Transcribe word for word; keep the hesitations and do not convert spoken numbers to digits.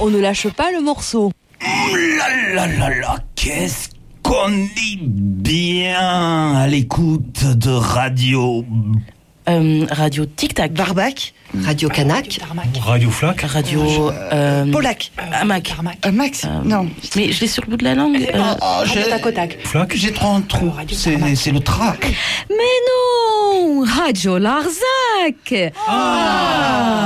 on ne lâche pas le morceau. Là là là là, qu'est-ce qu'on est bien à l'écoute de radio. Euh, radio Tic Tac. Barbac. Radio Canac. Radio Flac. Radio. Euh, Polac. Amac. Euh, Max. Euh, Non. Mais je l'ai sur le bout de la langue. Euh, Oh, oh, j'ai, Flac. j'ai trop un trou. C'est, c'est le trac. Mais non, Radio Larzac. Ah.